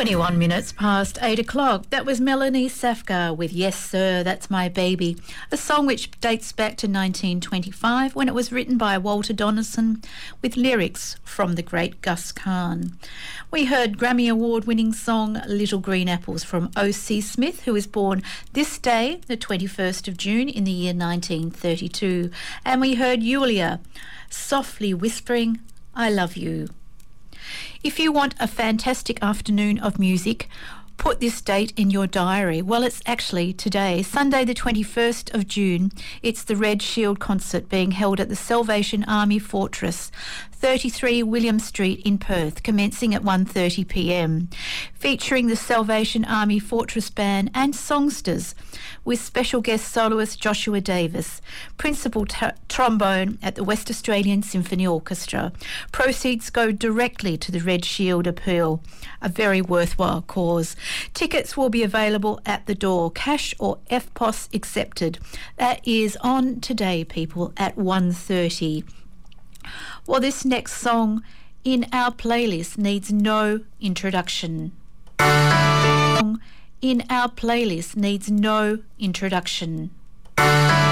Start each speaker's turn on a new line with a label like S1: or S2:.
S1: 21 minutes past 8 o'clock. That was Melanie Safka with Yes Sir, That's My Baby, a song which dates back to 1925 when it was written by Walter Donaldson with lyrics from the great Gus Kahn. We heard Grammy Award-winning song Little Green Apples from O.C. Smith, who was born this day, the 21st of June in the year 1932. And we heard Yulia, Softly Whispering, I Love You. If you want a fantastic afternoon of music, put this date in your diary. Well, it's actually today, Sunday the 21st of June. It's the Red Shield concert being held at the Salvation Army Fortress, 33 William Street in Perth, commencing at 1:30 p.m, featuring the Salvation Army Fortress Band and songsters, with special guest soloist Joshua Davis, principal trombone at the West Australian Symphony Orchestra. Proceeds go directly to the Red Shield Appeal, a very worthwhile cause. Tickets will be available at the door, cash or FPOS accepted. That is on today, people, at 1:30. Well, this next song in our playlist needs no introduction. In our playlist needs no introduction.